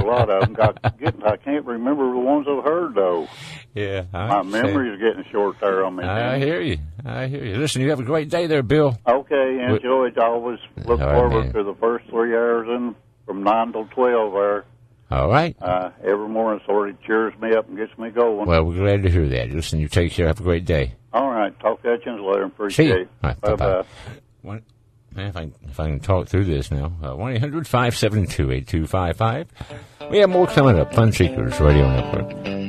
lot of them. I can't remember the ones I've heard, though. Yeah. My memory's getting short there on me. I hear you. Listen, you have a great day there, Bill. Okay, enjoy. I always look forward to the first 3 hours from 9 till 12 there. All right. Every morning sort of cheers me up and gets me going. Well, we're glad to hear that. Listen, you take care. Have a great day. All right. Talk to you later. Appreciate it. All right. Bye-bye. If I can talk through this now. 1-800-572-8255. We have more coming up. Fun Seekers Radio Network.